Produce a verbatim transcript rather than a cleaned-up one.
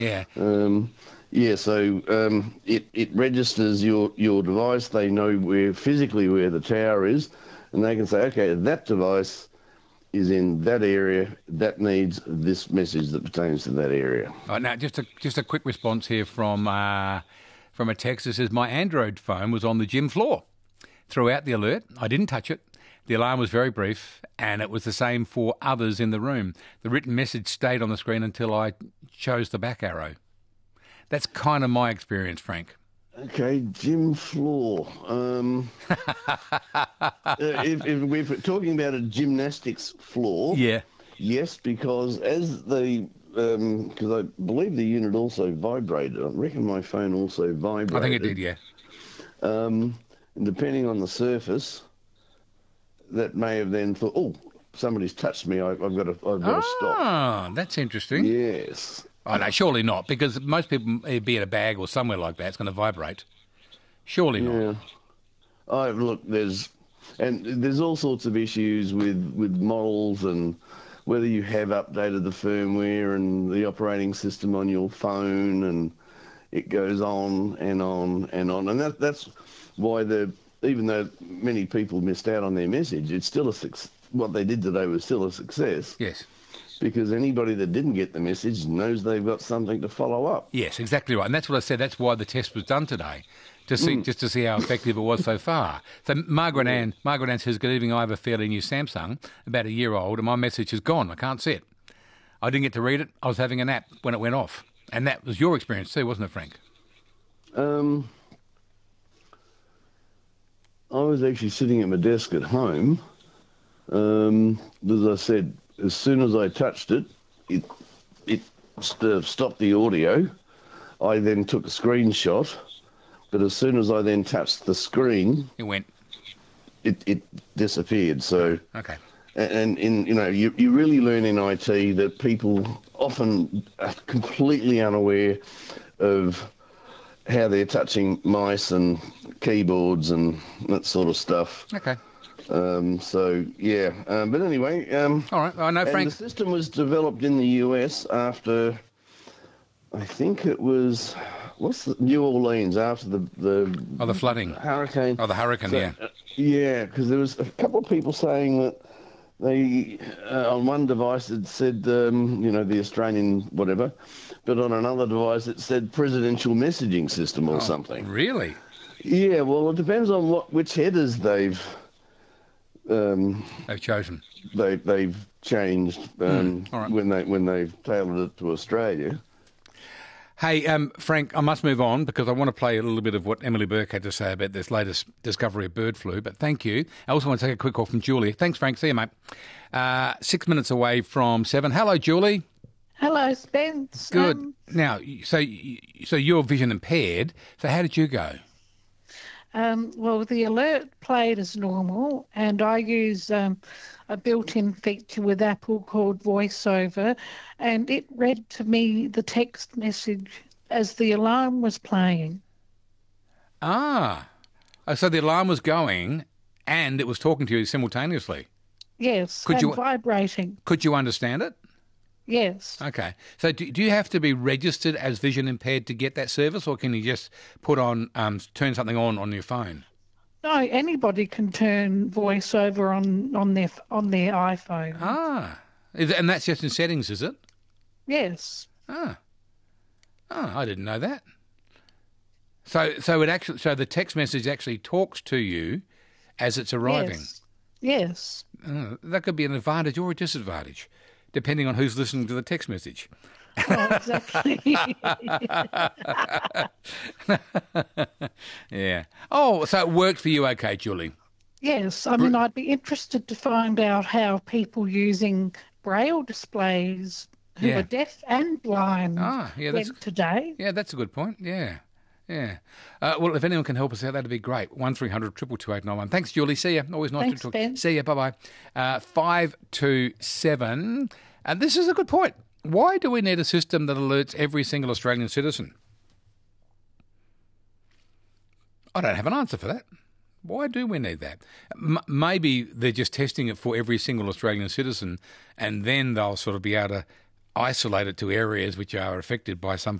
Yeah. Um, yeah, so um, it it registers your your device. They know where physically where the tower is, and they can say, okay, that device is in that area that needs this message that pertains to that area. All right, now, just a just a quick response here from uh, from a text that says my Android phone was on the gym floor throughout the alert. I didn't touch it. The alarm was very brief, and it was the same for others in the room. The written message stayed on the screen until I chose the back arrow. That's kind of my experience, Frank. Okay, gym floor. Um, uh, if, if we're talking about a gymnastics floor, Yeah. yes, because as the because I believe the unit also vibrated. I reckon my phone also vibrated. I think it did, yeah. Um, and depending on the surface, that may have then thought, oh, somebody's touched me. I, I've got to, I've got to stop. Ah, that's interesting. Yes. Oh, no, surely not, because most people, it'd be in a bag or somewhere like that, it's going to vibrate. Surely not. Yeah. Oh, look, there's and there's all sorts of issues with with models and whether you have updated the firmware and the operating system on your phone, and it goes on and on and on, and that that's why the even though many people missed out on their message, it's still a success. What they did today was still a success. Yes. Because anybody that didn't get the message knows they've got something to follow up. Yes, exactly right. And that's what I said. That's why the test was done today, to see mm. just to see how effective it was so far. So Margaret yeah. Ann, Margaret Ann says, good evening, I have a fairly new Samsung, about a year old, and my message is gone. I can't see it. I didn't get to read it. I was having a nap when it went off. And that was your experience too, wasn't it, Frank? Um, I was actually sitting at my desk at home. Um, as I said, as soon as I touched it, it it st- stopped the audio. I then took a screenshot, but as soon as I then touched the screen, it went. It it disappeared. So okay. And in you know you you really learn in I T that people often are completely unaware of how they're touching mice and keyboards and that sort of stuff. Okay. Um, so, yeah. Um, but anyway... Um, All right. I know, Frank. The system was developed in the U S after, I think it was, what's the, New Orleans, after the... the oh, the flooding. Hurricane. Oh, the hurricane, so, yeah. Uh, yeah, because there was a couple of people saying that they, uh, on one device it said, um, you know, the Australian whatever, but on another device it said presidential messaging system or oh, something. Really? Yeah, well, it depends on what which headers they've... Um, they've chosen. They they've changed um, mm, right. when they when they've tailored it to Australia. Hey, um, Frank, I must move on because I want to play a little bit of what Emily Burke had to say about this latest discovery of bird flu. But thank you. I also want to take a quick call from Julie. Thanks, Frank. See you, mate. Uh, six minutes away from seven. Hello, Julie. Hello, Spence. Good. Um, now, so so you're vision impaired. So how did you go? Um, well, the alert played as normal, and I use um, a built-in feature with Apple called VoiceOver, and it read to me the text message as the alarm was playing. Ah, so the alarm was going, and it was talking to you simultaneously. Yes, could and you, vibrating. Could you understand it? Yes. Okay. So do, do you have to be registered as vision impaired to get that service, or can you just put on, um, turn something on on your phone? No, anybody can turn VoiceOver on, on their on their iPhone. Ah, is it, and that's just in settings, is it? Yes. Ah. Oh, I didn't know that. So, so it actually, so the text message actually talks to you as it's arriving. Yes. Yes. Uh, that could be an advantage or a disadvantage, depending on who's listening to the text message. Oh, exactly. Yeah. Oh, so it worked for you, okay, Julie? Yes. I mean, I'd be interested to find out how people using Braille displays who Yeah. are deaf and blind Ah, yeah, that's went today. Yeah, that's a good point. Yeah. Yeah. Uh, well, if anyone can help us out, that'd be great. one three hundred two two two eight nine one. Thanks, Julie. See you. Always nice Thanks, to talk. Ben. See you. Bye-bye. Uh, five two seven. And this is a good point. Why do we need a system that alerts every single Australian citizen? I don't have an answer for that. Why do we need that? M- maybe they're just testing it for every single Australian citizen, and then they'll sort of be able to isolate it to areas which are affected by some